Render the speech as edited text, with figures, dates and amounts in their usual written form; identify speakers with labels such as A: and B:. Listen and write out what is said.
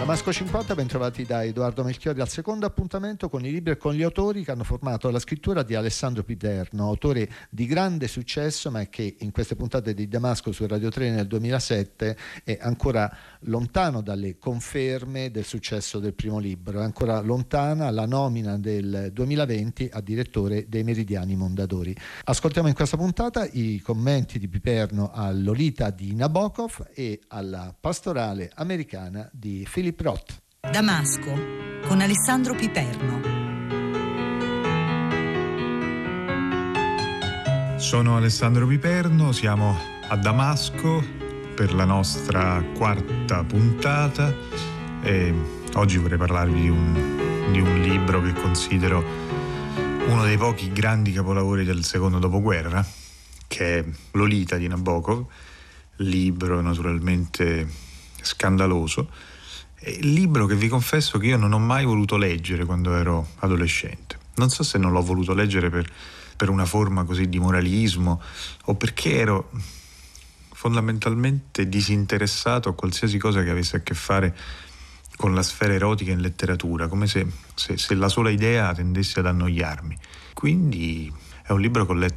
A: Damasco 50, ben trovati da Edoardo Melchiorri al secondo appuntamento con i libri e con gli autori che hanno formato la scrittura di Alessandro Piperno, autore di grande successo ma che in queste puntate di Damasco su Radio 3 nel 2007 è ancora lontano dalle conferme del successo del primo libro, è ancora lontana la nomina del 2020 a direttore dei Meridiani Mondadori. Ascoltiamo in questa puntata i commenti di Piperno a Lolita di Nabokov e alla Pastorale americana di Philip Roth.
B: Damasco con Alessandro Piperno.
C: Sono Alessandro Piperno, siamo a Damasco per la nostra quarta puntata e oggi vorrei parlarvi di un libro che considero uno dei pochi grandi capolavori del secondo dopoguerra, che è Lolita di Nabokov, libro naturalmente scandaloso, libro che vi confesso che io non ho mai voluto leggere quando ero adolescente. Non so se non l'ho voluto leggere per una forma così di moralismo o perché ero fondamentalmente disinteressato a qualsiasi cosa che avesse a che fare con la sfera erotica in letteratura, come se la sola idea tendesse ad annoiarmi. Quindi è un libro che ho letto